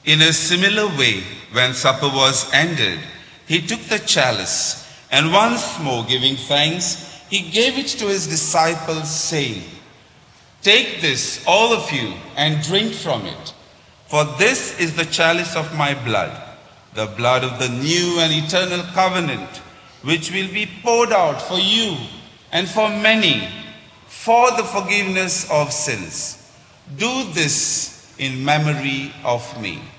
In a similar way, when supper was ended, he took the chalice, and once more giving thanks, he gave it to his disciples, saying, "Take this, all of you, and drink from it. For this is the chalice of my blood, the blood of the new and eternal covenant, which will be poured out for you and for many for the forgiveness of sins. Do this in memory of me."